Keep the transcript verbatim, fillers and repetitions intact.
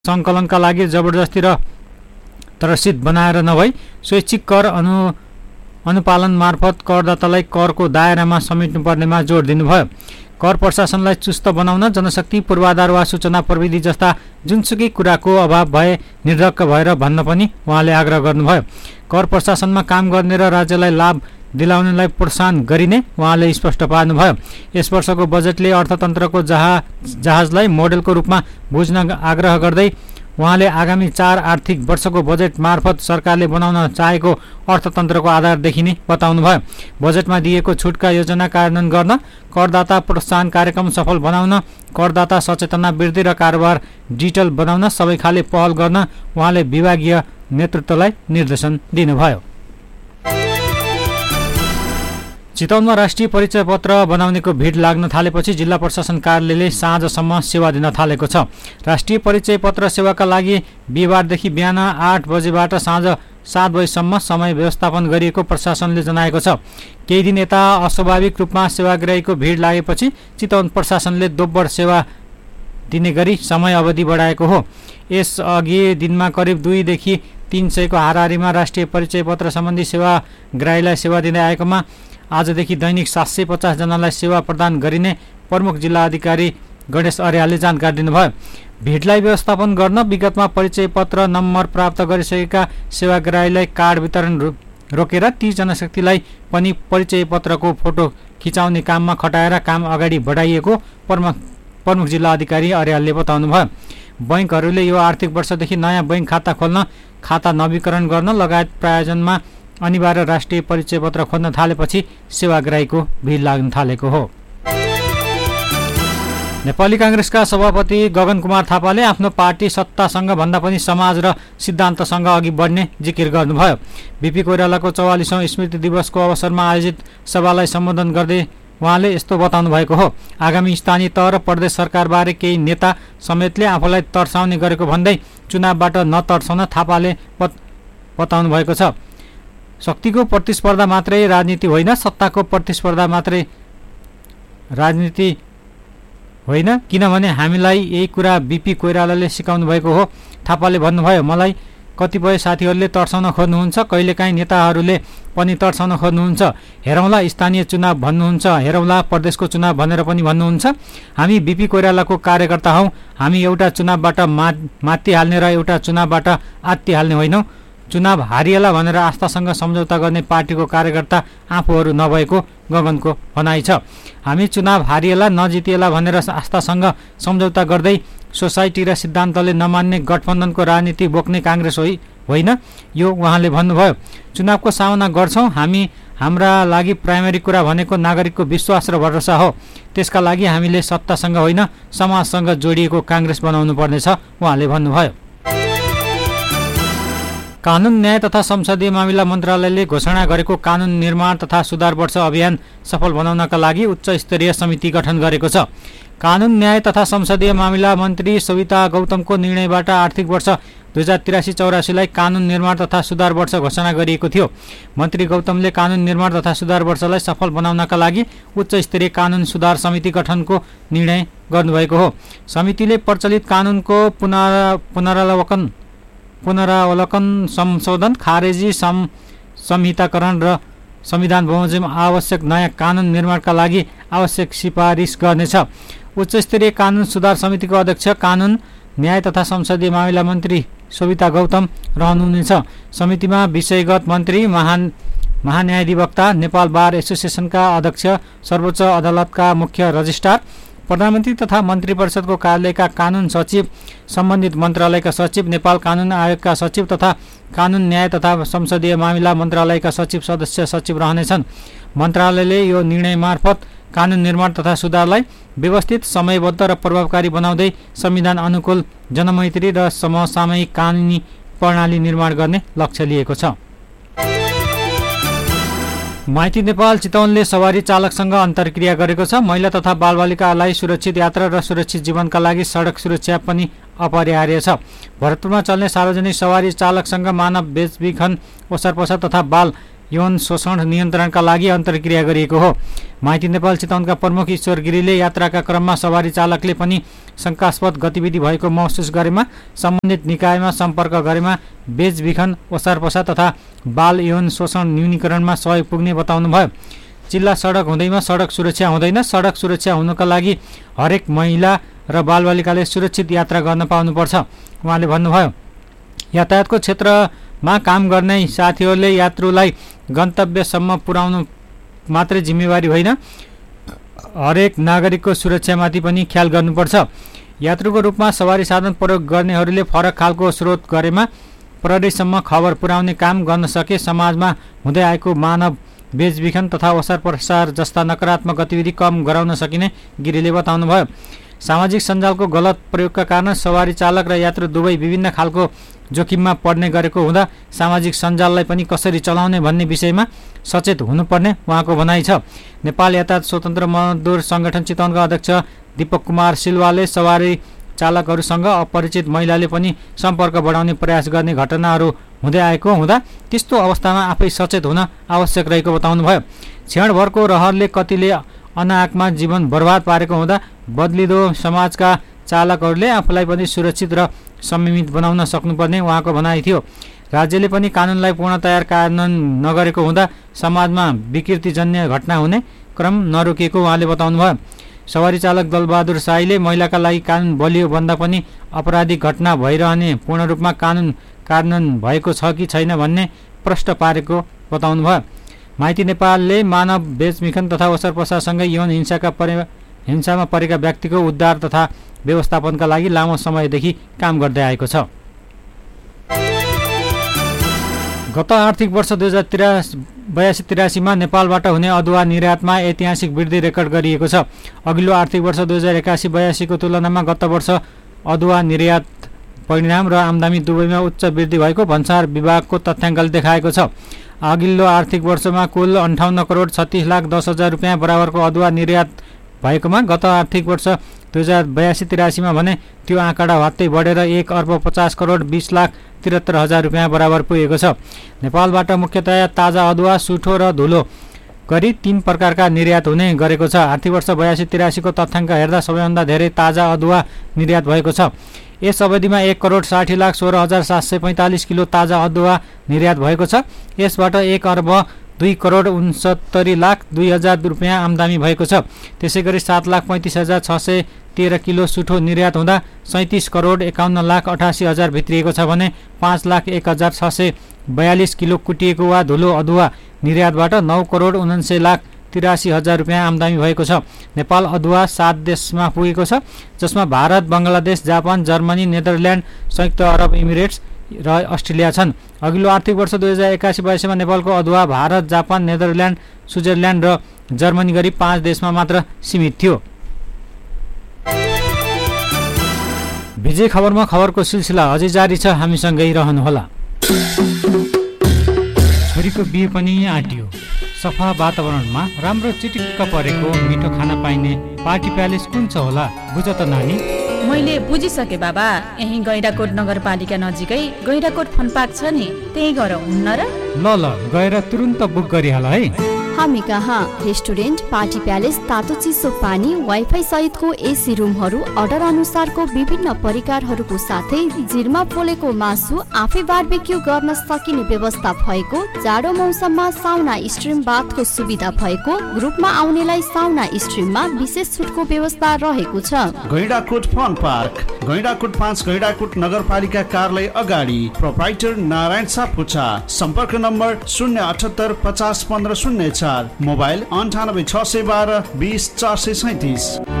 सङ्कलनका लागि जबरजस्ती र तरसित बनाएर नभई स्वैच्छिक कर अनु अनुपालन मार्फत करदातालाई करको दायरामा समेट्नुपर्नेमा जोड दिनुभयो। कर प्रशासनलाई चुस्त बनाउन जनशक्ति पूर्वाधार वा सूचना प्रविधि जस्ता जुनसुकै कुराको अभाव भए निर्धक्क भएर भन्न पनि उहाँले आग्रह गर्नुभयो। कर प्रशासनमा काम गर्ने र राज्यलाई लाभ दिलाउनेलाई प्रोत्साहन गरिने उहाँले स्पष्ट पार्नुभयो। यस वर्षको बजेटले अर्थतन्त्रको जहाज जहाजलाई मोडेलको रूपमा बुझ्न आग्रह गर्दै उहाँले आगामी चार आर्थिक वर्षको बजेट मार्फत सरकारले बनाउन चाहेको अर्थतन्त्रको आधार देखिने बताउनुभयो। बजेटमा दिएको छुटका योजना कार्यान्वयन गर्न, करदाता प्रोत्साहन कार्यक्रम सफल बनाउन, करदाता सचेतना वृद्धि र कारोबार डिजिटल बनाउन सबै खाले पहल गर्न उहाँले विभागीय नेतृत्वलाई निर्देशन दिनुभयो। चितवनमा राष्ट्रिय परिचय पत्र बनाउनेको भिड लाग्न थालेपछि जिल्ला प्रशासन कार्यालयले साँझसम्म सेवा दिन थालेको छ। राष्ट्रिय परिचय पत्र सेवाका लागि बिहिबारदेखि बिहान आठ बजेबाट साँझ सात बजेसम्म समय व्यवस्थापन गरिएको प्रशासनले जनाएको छ। केही दिन यता अस्वाभाविक रूपमा सेवाग्राहीको भिड लागेपछि चितवन प्रशासनले दोब्बर सेवा दिने गरी समय अवधि बढाएको हो। यसअघि दिनमा करिब दुईदेखि तीन सयको हाराहारीमा राष्ट्रिय परिचय पत्र सम्बन्धी सेवाग्राहीलाई सेवा दिँदै आएकोमा आजदेखि दैनिक सात सय पचास जनालाई सेवा प्रदान गरिने प्रमुख जिल्ला अधिकारी गणेश अर्यालले जानकारी दिनुभयो। भिडलाई व्यवस्थापन गर्न विगतमा परिचय पत्र नम्बर प्राप्त गरिसकेका सेवाग्राहीलाई कार्ड वितरण रोकेर ती जनशक्तिलाई पनि परिचय पत्रको फोटो खिचाउने काममा खटाएर काम अगाडि बढाइएको प्रमुख प्रमुख जिल्ला अधिकारी अर्यालले बताउनुभयो। बैङ्कहरूले यो आर्थिक वर्षदेखि नयाँ बैङ्क खाता खोल्न, खाता नवीकरण गर्न लगायत प्रायोजनमा अनिवार्य राष्ट्रिय परिचय पत्र खोज्न थालेपछि सेवाग्राहीको भिड लाग्न थालेको हो। नेपाली काङ्ग्रेसका सभापति गगन कुमार थापाले आफ्नो पार्टी सत्तासँग भन्दा पनि समाज र सिद्धान्तसँग अघि बढ्ने जिकिर गर्नुभयो। बिपी कोइरालाको चौवालिसौँ स्मृति दिवसको अवसरमा आयोजित सभालाई सम्बोधन गर्दै उहाँले यस्तो बताउनु भएको हो। आगामी स्थानीय तह र प्रदेश सरकारबारे केही नेता समेतले आफूलाई तर्साउने गरेको भन्दै चुनावबाट नतर्साउन थापाले बताउनु भएको छ। शक्तिको प्रतिस्पर्धा मात्रै राजनीति होइन, सत्ताको प्रतिस्पर्धा मात्रै राजनीति होइन, किनभने हामीलाई यही कुरा बिपी कोइरालाले सिकाउनु भएको हो। थापाले भन्नुभयो, मलाई कतिपय साथीहरूले तर्साउन खोज्नुहुन्छ, कहिलेकाहीँ नेताहरूले पनि तर्साउन खोज्नुहुन्छ। हेरौँला स्थानीय चुनाव भन्नुहुन्छ, हेरौँला प्रदेशको चुनाव भनेर पनि भन्नुहुन्छ। हामी बिपी कोइरालाको कार्यकर्ता हौँ। हामी एउटा चुनावबाट मा मात्तिहाल्ने र एउटा चुनावबाट आत्तिहाल्ने होइनौँ। चुनाव हारिएला भनेर आस्थासँग सम्झौता गर्ने पार्टीको कार्यकर्ता आफूहरू नभएको गगनको भनाइ छ। हामी चुनाव हारिएला नजितिएला भनेर आस्थासँग सम्झौता गर्दै सोसाइटी र सिद्धान्तले नमान्ने गठबन्धनको राजनीति बोक्ने काङ्ग्रेस होइन, यो उहाँले भन्नुभयो। चुनावको सामना गर्छौँ हामी। हाम्रा लागि प्राइमेरी कुरा भनेको नागरिकको विश्वास र भरोसा हो। त्यसका लागि हामीले सत्तासँग होइन, समाजसँग जोडिएको काङ्ग्रेस बनाउनु पर्नेछ उहाँले भन्नुभयो। कानुन न्याय तथा संसदीय मामिला मन्त्रालयले घोषणा गरेको कानुन निर्माण तथा सुधार वर्ष अभियान सफल बनाउनका लागि उच्च स्तरीय समिति गठन गरेको छ। कानुन न्याय तथा संसदीय मामिला मन्त्री सविता गौतमको निर्णयबाट आर्थिक वर्ष दुई हजार तिरासी चौरासीलाई कानुन निर्माण तथा सुधार वर्ष घोषणा गरिएको थियो। मन्त्री गौतमले कानुन निर्माण तथा सुधार वर्षलाई सफल बनाउनका लागि उच्च स्तरीय कानुन सुधार समिति गठनको निर्णय गर्नुभएको हो। समितिले प्रचलित कानुनको पुनरा पुनरावलोकन पुनरावलोकन संशोधन, खारेजी, सं संहिताकरण र संविधान बमोजिम आवश्यक नयाँ कानुन निर्माणका लागि आवश्यक सिफारिस गर्नेछ। उच्च स्तरीय कानुन सुधार समितिको अध्यक्ष कानुन न्याय तथा संसदीय मामिला मन्त्री सविता गौतम रहनुहुनेछ। समितिमा विषयगत मन्त्री, महान महान्यायाधिवक्ता, नेपाल बार एसोसिएसनका अध्यक्ष, सर्वोच्च अदालतका मुख्य रजिस्ट्रार, प्रधानमन्त्री तथा मन्त्री परिषदको कार्यालयका कानुन सचिव, सम्बन्धित मन्त्रालयका सचिव, नेपाल कानुन आयोगका सचिव तथा कानुन न्याय तथा संसदीय मामिला मन्त्रालयका सचिव सदस्य सचिव रहनेछन्। मन्त्रालयले यो निर्णय मार्फत कानुन निर्माण तथा सुधारलाई व्यवस्थित, समयबद्ध र प्रभावकारी बनाउँदै संविधान अनुकूल, जनमैत्री र समसामयिक कानुनी प्रणाली निर्माण गर्ने लक्ष्य लिएको छ। माइती नेपाल चितवनले सवारी चालकसँग अन्तर्क्रिया गरेको छ। महिला तथा बालबालिकालाई सुरक्षित यात्रा र सुरक्षित जीवनका लागि सडक सुरक्षा पनि अपरिहार्य छ। भरतपुरमा चल्ने सार्वजनिक सवारी चालकसँग मानव बेचबिखन, ओसारपसार तथा बाल यौन शोषण नियन्त्रणका लागि अन्तर्क्रिया गरिएको हो। माइती नेपाल चितवनका प्रमुख ईश्वर गिरीले यात्राका क्रममा सवारी चालकले पनि शङ्कास्पद गतिविधि भएको महसुस गरेमा सम्बन्धित निकायमा सम्पर्क गरेमा बेचबिखन, ओसारपसा तथा बाल यौन शोषण न्यूनीकरणमा सहयोग पुग्ने बताउनुभयो। जिल्ला सडक हुँदैमा सडक सुरक्षा हुँदैन। सडक सुरक्षा हुनुका लागि हरेक महिला र बालबालिकाले सुरक्षित यात्रा गर्न पाउनुपर्छ उहाँले भन्नुभयो। यातायातको क्षेत्रमा काम गर्ने साथीहरूले यात्रुलाई गन्तव्यसम्म पुर्याउनु मात्रै जिम्मेवारी होइन, हरेक नागरिकको सुरक्षामाथि पनि ख्याल गर्नुपर्छ। यात्रुको रूपमा सवारी साधन प्रयोग गर्नेहरूले फरक खालको स्रोत गरेमा प्रहरीसम्म खबर पुर्याउने काम गर्न सके समाजमा हुँदै आएको मानव बेचबिखन तथा ओसार प्रसार जस्ता नकारात्मक गतिविधि कम गराउन सकिने गिरीले बताउनुभयो। सामाजिक सञ्जालको गलत प्रयोगका कारण सवारी चालक र यात्रु दुवै विभिन्न खालको जोखिममा पर्ने गरेको हुँदा सामाजिक सञ्जाललाई पनि कसरी चलाउने भन्ने विषयमा सचेत हुनुपर्ने उहाँको भनाइ छ। नेपाल यातायात स्वतन्त्र मजदुर सङ्गठन चितवनका अध्यक्ष दीपक कुमार सिल्वाले सवारी चालकहरूसँग अपरिचित महिलाले पनि सम्पर्क बढाउने प्रयास गर्ने घटनाहरू हुँदै आएको हुँदा त्यस्तो अवस्थामा आफै सचेत हुन आवश्यक रहेको बताउनुभयो। क्षणभरको रहरले कतिले अनाहकमा जीवन बर्बाद पारेको हुँदा बदलिदो समाजका चालकहरूले आफूलाई पनि सुरक्षित र संयमित बनाउन सक्नुपर्ने उहाँको भनाइ थियो। राज्यले पनि कानुनलाई पूर्णतया कार्यान्वयन नगरेको हुँदा समाजमा विकृतिजन्य घटना हुने क्रम नरोकिएको उहाँले बताउनुभयो। सवारी चालक दलबहादुर साईले महिलाका लागि कानुन बलियो भन्दा पनि अपराधिक घटना भइरहने पूर्ण रूपमा कानुन कार्यान्वयन भएको छ कि छैन भन्ने प्रश्न पारेको बताउनुभयो। माइती नेपालले मानव बेचबिखन तथा ओसार पसारसँगै यौन हिंसाका परि हिंसामा परेका व्यक्तिको उद्धार तथा व्यवस्थापनका लागि लामो समयदेखि काम गर्दै आएको छ। गत आर्थिक वर्ष दुई हजार तिरा बयासी तिरासीमा नेपालबाट हुने अदुवा निर्यातमा ऐतिहासिक वृद्धि रेकर्ड गरिएको छ। अघिल्लो आर्थिक वर्ष दुई हजार एकासी बयासीको तुलनामा गत वर्ष अदुवा निर्यात परिणाम र आम्दानी दुवैमा उच्च वृद्धि भएको भन्सार विभागको तथ्याङ्कले देखाएको छ। अघिल्लो आर्थिक वर्षमा कुल अन्ठाउन्न करोड छत्तिस लाख दस हजार रुपियाँ बराबरको अदुवा निर्यात भएकोमा गत आर्थिक वर्ष दुई हजार बयासी तिरासीमा भने त्यो आँकडा हत्तै बढेर एक अर्ब पचास करोड बिस लाख त्रिहत्तर हजार रुपियाँ बराबर पुगेको छ। नेपालबाट मुख्यतया ताजा अदुवा, सुठो र धुलो गरी तीन प्रकारका निर्यात हुने गरेको छ। आर्थिक वर्ष बयासी तिरासीको तथ्याङ्क हेर्दा सबैभन्दा धेरै ताजा अदुवा निर्यात भएको छ। यस अवधिमा एक करोड साठी लाख सोह्र हजार सात सय पैँतालिस किलो ताजा अदुवा निर्यात भएको छ। यसबाट एक अर्ब दुई करोड उन्सत्तरी लाख दुई हजार रुपियाँ आम्दानी भएको छ। त्यसै गरी सात लाख पैँतिस हजार छ सय तेह्र किलो सुठो निर्यात हुँदा सैँतिस करोड एकाउन्न लाख अठासी हजार भित्रिएको छ भने पाँच लाख एक हजार छ सय बयालिस किलो कुटिएको वा धुलो अदुवा निर्यातबाट नौ करोड उनान्सय लाख तिरासी हजार रुपियाँ आम्दानी भएको छ। नेपाल अदुवा सात देशमा पुगेको छ, जसमा भारत, बङ्गलादेश, जापान, जर्मनी, नेदरल्यान्ड, संयुक्त अरब इमिरेट्स र अस्ट्रेलिया छन्। अघिल्लो आर्थिक वर्ष दुई हजार एकासी बयासीमा नेपालको अदुवा भारत, जापान, नेदरल्यान्ड, स्विजरल्यान्ड र जर्मनी गरी पाँच देशमा मात्र सीमित थियो। विजय खबरमा खबरको सिलसिला अझै जारी छ, हामीसँगै रहनुहोला। छोरीको बिहे पनि आँटियो। सफा वातावरणमा राम्रो चिटिक्क परेको मिठो खाना पाइने पार्टी प्यालेस कुन छ होला, बुझ त नानी? मैले बुझिसके बाबा। यही गैंडाकोट नगरपालिका नजिकै गैंडाकोट फन पार्क छ नि, त्यही गएर हुन्न र? ल ल गएर तुरुन्त बुक गरिहाल है। हामी कहाँ रेस्टुरेन्ट, पार्टी प्यालेस, तातो चिसो पानी, वाइफाई सहितको एसी रुमहरू, अर्डर अनुसारको विभिन्न परिकारहरूको साथै जिरमा पोलेको मासु, आफै बारबेक्यू गर्न सकिने व्यवस्था भएको, जाडो मौसममा साउना स्ट्रिम बाथको सुविधा भएको, ग्रुपमा आउनेलाई साउना स्ट्रिममा विशेष छुटको व्यवस्था रहेको छ। गैंडाकोट फन पार्क, गैंडाकोट पाँच, गैंडाकोट नगरपालिका कार्यालय अगाडि, प्रोप्राइटर नारायण सापकोटा। सम्पर्क नम्बर शून्य अठहत्तर पचास पन्ध्र शून्य चार, मोबाइल अन्ठानब्बे छ सय बाह्र बिस चार सय सैतिस।